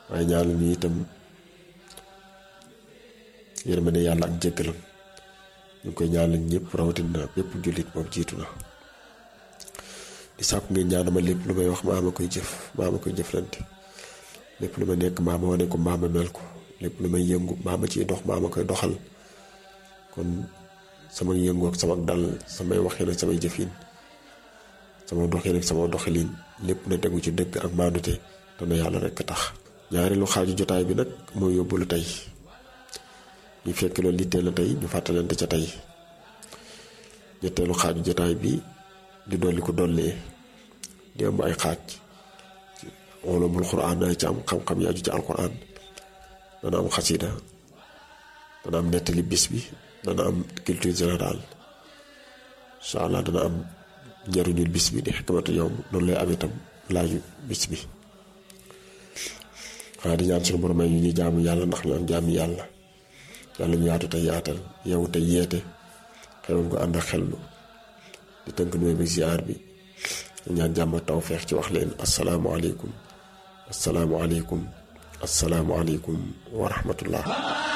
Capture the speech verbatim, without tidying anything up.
waaye ñaanal ñu itam yërmande yàlla ak jéggalam ñu ngi koy ñaanal ñëpp rawatina bépp jullit moom jiitu na di sàkku ngeen ñaanal ma lépp lu may wax maa ma koy jëf maa ma koy jëflante lépp lu ma nekk maa ma wane ko maa ma mel ko lépp lu may yëngu maa ma ciy dox maa ma koy doxal kon sama yëngu ak sama dal samay waxin ak samay jëfin sama doxin ak sama doxalin lépp na tegu ci dëgg ak maandute te na yàlla rekk tax. ñaareelu xaaju jotaay bi nag moo yóbbulu tey ñu fekk loolu litteel na tey ñu fàttalante ca tey ñetteelu xaaju jotaay bi di dolli ko dollee di am ay xaaj ulumul Qur'an ay ci am xam-xam yu aju ci alquran dana am xasida dana am nettali bis bi dana am culture générale incha allah dana am njariñul bis bi di xikmatu yawm noonu lay am itam laaju bis bi xanaa di ñaan suñu borom may ñu ñuy jaamu yàlla ndax ñu am jaamu yàlla yàlla ñu yaatu te yaatal yow te yeete xewoon ko ànd ak xellu di tënk nuyu bi ziar bi ñaan jàmm ak tawfeex ci wax leen asalaamualeykum asalaamualeykum asalaamualeykum wa rahmatullah